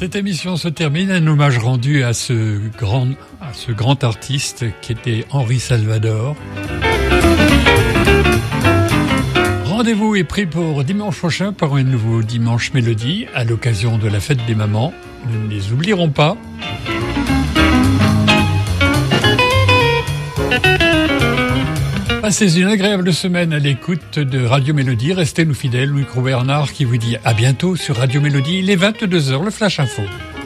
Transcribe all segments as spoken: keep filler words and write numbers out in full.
Cette émission se termine, un hommage rendu à ce grand, à ce grand artiste qui était Henri Salvador. Rendez-vous est pris pour dimanche prochain pour un nouveau Dimanche Mélodie à l'occasion de la fête des mamans. Nous ne les oublierons pas. Passez une agréable semaine à l'écoute de Radio Mélodie. Restez nous fidèles. Louis Bernard qui vous dit à bientôt sur Radio Mélodie. Il est vingt-deux heures, le Flash Info.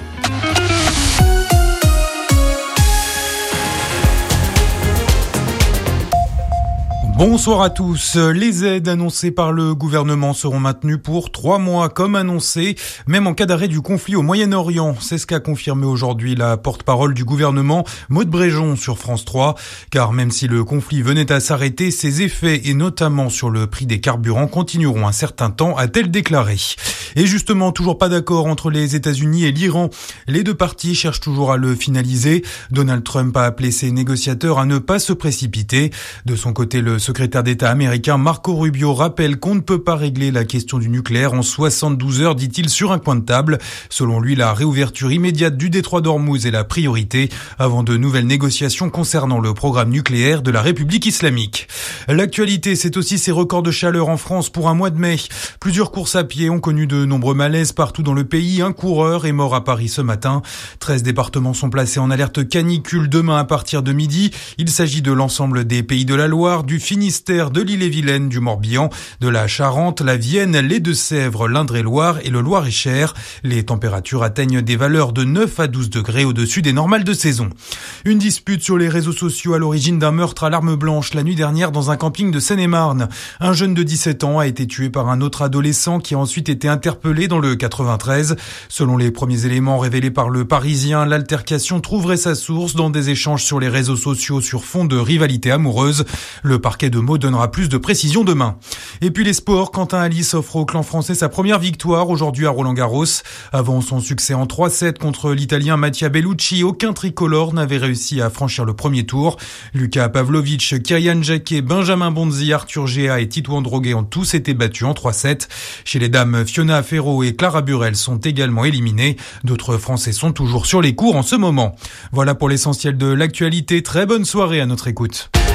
Bonsoir à tous. Les aides annoncées par le gouvernement seront maintenues pour trois mois, comme annoncé, même en cas d'arrêt du conflit au Moyen-Orient. C'est ce qu'a confirmé aujourd'hui la porte-parole du gouvernement, Maud Bréjon, sur France trois. Car même si le conflit venait à s'arrêter, ses effets, et notamment sur le prix des carburants, continueront un certain temps, a-t-elle déclaré. Et justement, toujours pas d'accord entre les États-Unis et l'Iran. Les deux parties cherchent toujours à le finaliser. Donald Trump a appelé ses négociateurs à ne pas se précipiter. De son côté, le secrétaire d'État américain Marco Rubio rappelle qu'on ne peut pas régler la question du nucléaire en soixante-douze heures, dit-il, sur un coin de table. Selon lui, la réouverture immédiate du détroit d'Ormuz est la priorité avant de nouvelles négociations concernant le programme nucléaire de la République islamique. L'actualité, c'est aussi ces records de chaleur en France pour un mois de mai. Plusieurs courses à pied ont connu de nombreux malaises partout dans le pays. Un coureur est mort à Paris ce matin. treize départements sont placés en alerte canicule demain à partir de midi. Il s'agit de l'ensemble des Pays de la Loire, du Finistère, de l'Ille-et-Vilaine, du Morbihan, de la Charente, la Vienne, les Deux-Sèvres, l'Indre-et-Loire et le Loir-et-Cher. Les températures atteignent des valeurs de neuf à douze degrés au-dessus des normales de saison. Une dispute sur les réseaux sociaux à l'origine d'un meurtre à l'arme blanche la nuit dernière dans un camping de Seine-et-Marne. Un jeune de dix-sept ans a été tué par un autre adolescent qui a ensuite été interpellé dans le quatre-vingt-treize. Selon les premiers éléments révélés par le Parisien, l'altercation trouverait sa source dans des échanges sur les réseaux sociaux sur fond de rivalité amoureuse. Le parquet de Meaux donnera plus de précisions demain. Et puis les sports, Quentin Halys offre au clan français sa première victoire aujourd'hui à Roland-Garros. Avant son succès en trois sept contre l'Italien Mattia Bellucci, aucun tricolore n'avait réussi à franchir le premier tour. Luka Pavlovic, Kyrian Jacquet, Benjamin Bonzi, Arthur Géa et Tito Androguet ont tous été battus en trois sept. Chez les dames, Fiona Ferro et Clara Burel sont également éliminés. D'autres Français sont toujours sur les cours en ce moment. Voilà pour l'essentiel de l'actualité. Très bonne soirée à notre écoute.